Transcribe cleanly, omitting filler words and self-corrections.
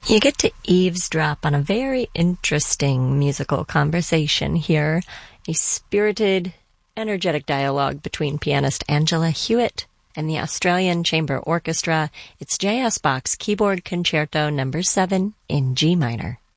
You get to eavesdrop on a very interesting musical conversation here. A spirited, energetic dialogue between pianist Angela Hewitt and the Australian Chamber Orchestra. It's J.S. Bach's Keyboard Concerto No. 7 in G minor.